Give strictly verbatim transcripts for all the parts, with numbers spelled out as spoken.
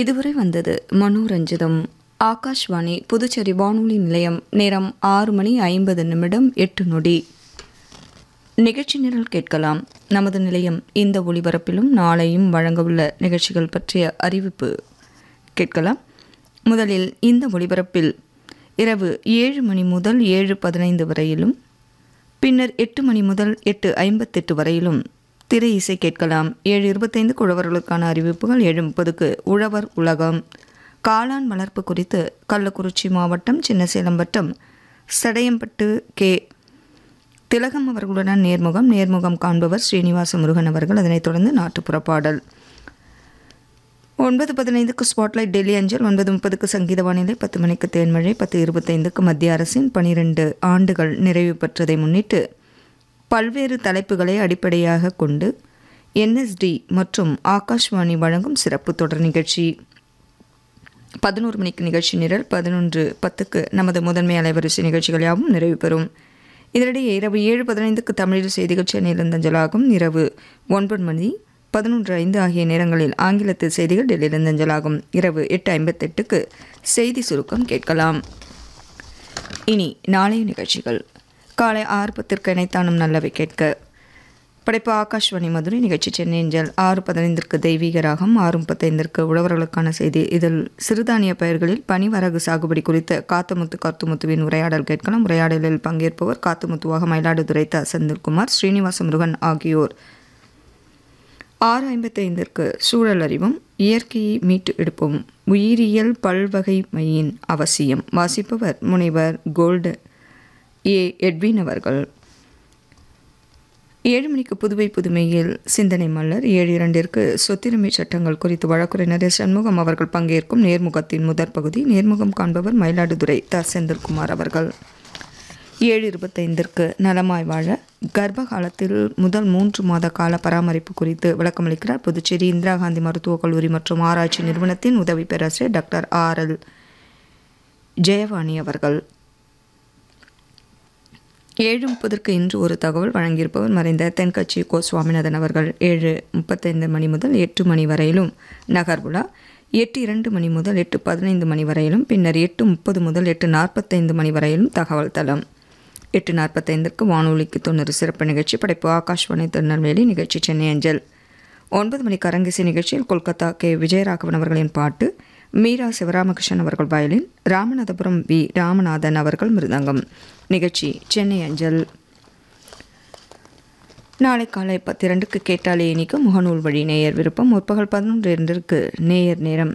இதுவரை வந்தது மனோரஞ்சிதம். ஆகாஷ்வாணி புதுச்சேரி வானொலி நிலையம். நேரம் ஆறு மணி ஐம்பது நிமிடம் எட்டு நொடி. நிகழ்ச்சி நிரல் கேட்கலாம். நமது நிலையம் இந்த ஒளிபரப்பிலும் நாளையும் வழங்கவுள்ள நிகழ்ச்சிகள் பற்றிய அறிவிப்பு கேட்கலாம். முதலில் இந்த ஒளிபரப்பில் இரவு ஏழு மணி முதல் ஏழு பதினைந்து வரையிலும், பின்னர் எட்டு மணி முதல் எட்டு ஐம்பத்தெட்டு வரையிலும் திரை இசை கேட்கலாம். ஏழு இருபத்தைந்துக்கு உழவர்களுக்கான அறிவிப்புகள், ஏழு முப்பதுக்கு உழவர் உலகம். காளான் வளர்ப்பு குறித்து கள்ளக்குறிச்சி மாவட்டம் சின்னசேலம் வட்டம் சடையம்பட்டு கே திலகம் அவர்களுடன் நேர்முகம் நேர்முகம் காண்பவர் ஸ்ரீனிவாச முருகன் அவர்கள். அதனைத் தொடர்ந்து நாட்டுப்புற பாடல். ஒன்பது பதினைந்துக்கு ஸ்பாட்லைட் டெல்லி அஞ்சல். ஒன்பது முப்பதுக்கு சங்கீத வானிலை. பத்து மணிக்கு தேன்மழை. பத்து இருபத்தைந்துக்கு மத்திய அரசின் பனிரெண்டு ஆண்டுகள் நிறைவு பெற்றதை முன்னிட்டு பல்வேறு தலைப்புகளை அடிப்படையாக கொண்டு என்எஸ்டி மற்றும் ஆகாஷ்வாணி வழங்கும் சிறப்பு தொடர் நிகழ்ச்சி. பதினோரு மணிக்கு நிகழ்ச்சி நிரல். பதினொன்று பத்துக்கு நமது முதன்மை அலைவரிசை நிகழ்ச்சிகள் யாவும் நிறைவு பெறும். இதனிடையே இரவு ஏழு பதினைந்துக்கு தமிழில் செய்திகள் சென்னையிலிருந்து அஞ்சலாகும். இரவு ஒன்பது மணி பதினொன்று ஐந்து ஆகிய நேரங்களில் ஆங்கிலத்தில் செய்திகள் டெல்லியிலிருந்து அஞ்சலாகும். இரவு எட்டு ஐம்பத்தெட்டுக்கு செய்தி சுருக்கம் கேட்கலாம். இனி நாளைய நிகழ்ச்சிகள். காலை ஆறு பத்திற்கு இணைத்தானும் நல்லவை கேட்க படைப்பு ஆகாஷ்வாணி மதுரை. நிகழ்ச்சி சென்னை அஞ்சல். ஆறு பதினைந்திற்கு தெய்வீக ராகம். ஆறு முப்பத்தைந்திற்கு உழவர்களுக்கான செய்தி. இதில் சிறுதானிய பயிர்களில் பனிவரகு சாகுபடி குறித்த காத்துமுத்து கருத்துமுத்துவின் உரையாடல் கேட்கலாம். உரையாடலில் பங்கேற்பவர் காத்துமுத்துவாக மயிலாடுதுறை த செந்தில்குமார், ஸ்ரீனிவாச முருகன் ஆகியோர். ஆறு ஐம்பத்தைந்திற்கு சூழல் அறிவும், இயற்கையை மீட்டு எடுப்போம், உயிரியல் பல்வகை மையின் அவசியம். வாசிப்பவர் முனைவர் கோல்டு ஏ எட்வின் அவர்கள். ஏழு மணிக்கு புதுவை புதுமையில் சிந்தனை மலர். ஏழு இரண்டிற்கு சொத்துரிமை சட்டங்கள் குறித்து வழக்குரைஞர் எஸ் சண்முகம் அவர்கள் பங்கேற்கும் நேர்முகத்தின் முதற் பகுதி. நேர்முகம் காண்பவர் மயிலாடுதுறை த செந்தில்குமார் அவர்கள். ஏழு இருபத்தைந்திற்கு நலமாய் வாழ, கர்ப்ப காலத்தில் முதல் மூன்று மாத கால பராமரிப்பு குறித்து விளக்கமளிக்கிறார் புதுச்சேரி இந்திரா காந்தி மருத்துவக் கல்லூரி மற்றும் ஆராய்ச்சி நிறுவனத்தின் உதவி பேராசிரியர் டாக்டர் ஆர் எல் ஜெயவாணி அவர்கள். ஏழு முப்பதற்கு இன்று ஒரு தகவல் வழங்கியிருப்பவர் மறைந்த தென்கட்சி கோ சுவாமிநாதன் அவர்கள். ஏழு முப்பத்தைந்து மணி முதல் எட்டு மணி வரையிலும் நகர்வுலா. எட்டு இரண்டு மணி முதல் எட்டு பதினைந்து மணி வரையிலும், பின்னர் எட்டு முப்பது முதல் எட்டு நாற்பத்தைந்து மணி வரையிலும் தகவல் தளம். எட்டு நாற்பத்தைந்திற்கு வானொலிக்கு தொண்ணூறு சிறப்பு நிகழ்ச்சி. படைப்பு ஆகாஷ்வாணி திருநெல்வேலி. நிகழ்ச்சி சென்னை அஞ்சல். ஒன்பது மணிக்கு அரங்கிசை நிகழ்ச்சியில் கொல்கத்தா கே விஜயராகவன் அவர்களின் பாட்டு, மீரா சிவராமகிருஷ்ணன் அவர்கள் வயலின், ராமநாதபுரம் வி ராமநாதன் அவர்கள் மிருதங்கம். நிகழ்ச்சி சென்னை அஞ்சல். நாளை காலை பத்து இரண்டுக்கு கேட்டாலே இனிக்கு முகநூல் வழி நேயர் விருப்பம். முற்பகல் பதினொன்று இரண்டிற்கு நேயர் நேரம்.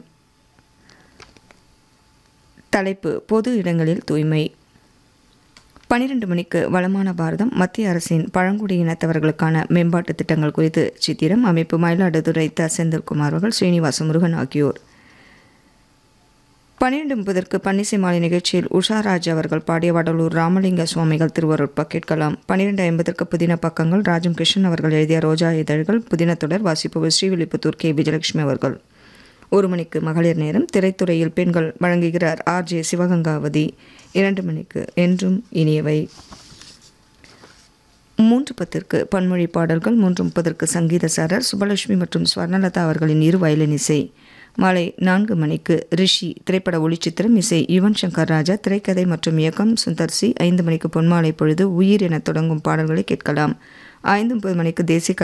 தலைப்பு பொது இடங்களில் தூய்மை. பனிரெண்டு மணிக்கு வளமான பாரதம், மத்திய அரசின் பழங்குடியினத்தவர்களுக்கான மேம்பாட்டு திட்டங்கள் குறித்து சித்திரம். அமைப்பு மயிலாடுதுறை த செந்தில்குமார் அவர்கள், ஸ்ரீனிவாச முருகன் ஆகியோர். பன்னிரெண்டு முப்பதற்கு பன்னிசை மாலை நிகழ்ச்சியில் உஷாராஜ் அவர்கள் பாடிய வடலூர் ராமலிங்க சுவாமிகள் திருவருட்பா கேட்கலாம். பன்னிரெண்டு ஐம்பதற்கு புதின பக்கங்கள். ராஜம் கிருஷ்ணன் அவர்கள் எழுதிய ரோஜா இதழ்கள் புதின தொடர். வாசிப்பவர் ஸ்ரீவில்லிபுத்தூர் கே விஜயலட்சுமி அவர்கள். ஒரு மணிக்கு மகளிர் நேரம். திரைத்துறையில் பெண்கள் வழங்குகிறார் ஆர் ஜே சிவகங்காவதி. இரண்டு மணிக்கு என்றும் இனியவை. மூன்று பத்திற்கு பன்மொழி பாடல்கள். மூன்று முப்பதற்கு சங்கீத சாரர் சுபலட்சுமி மற்றும் ஸ்வர்ணலதா அவர்களின் இரு வயலின் இசை. மாலை நான்கு மணிக்கு ரிஷி திரைப்பட ஒளிச்சித்திரம். இசை யுவன் சங்கர் ராஜா. திரைக்கதை மற்றும் இயக்கம் சுந்தர்சி. ஐந்து மணிக்கு பொன்மாலை பொழுது உயிர் என தொடங்கும் பாடல்களை கேட்கலாம். ஐந்து முப்பது மணிக்கு தேசிய